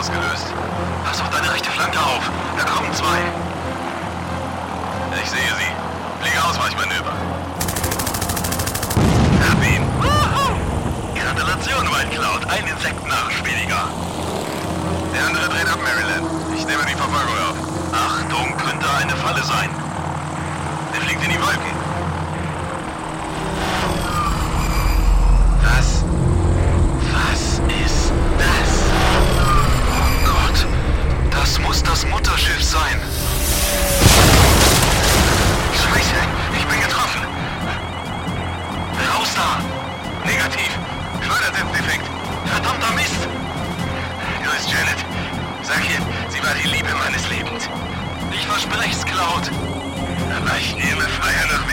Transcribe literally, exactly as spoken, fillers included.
ausgelöst. Pass auf deine rechte Flanke auf. Da kommen zwei. Ich sehe sie. Fliege Ausweichmanöver. Hab ihn. Gratulation, White Cloud. Ein Insektennarsch weniger. Der andere dreht ab, Maryland. Ich nehme die Verfolgung auf. Achtung, könnte eine Falle sein. Der fliegt in die Wolken. Was? Was ist das? Oh Gott. Das muss das Mutterschiff sein. Scheiße, ich bin getroffen. Raus da. Negativ. Schleudersitzdefekt. Verdammter Mist. Grüß Janet. Sag ihr, sie war die Liebe meines Lebens. Ich versprech's, Cloud. Aber ich nehme Feuer nach